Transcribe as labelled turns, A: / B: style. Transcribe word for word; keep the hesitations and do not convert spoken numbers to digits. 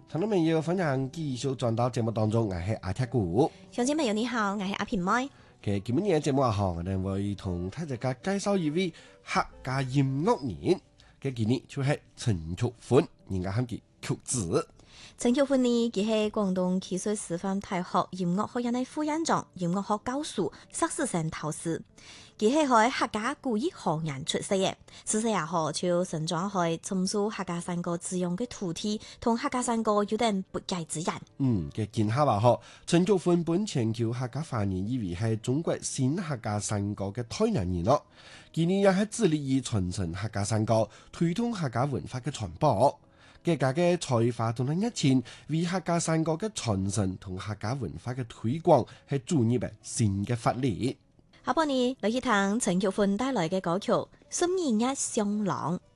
A: 聽眾朋友，分享繼續轉到節目當中，我係阿踢鼓。
B: 鄉親朋友你好，我係阿平妹。
A: 其實今日嘅節目啊，我哋會同大家介紹一位客家音樂人，嘅今年就係陳菊歡，人家喊佢菊子。
B: 陳菊歡呢，佢係廣東汽水師範大學音樂學院嘅副院長、音樂學教授、碩士生導師。佢係喺客家古藝學院出世嘅，自細也好就成長喺從事客家山歌滋養嘅土地，同客家山歌有點不解之緣。
A: 嗯，嘅見下話嗬，陳菊歡本全球客家發言以為係中國新客家山歌嘅代言人咯。今年又係致力於傳承客家山歌，推動客家文化嘅傳播。嘅家嘅才華同埋熱情，為客家山歌嘅傳承同客家文化嘅推廣係注入嘅新嘅發力。
B: 下半年嚟去聽陳菊歡帶來嘅歌曲《心意一雙郎》。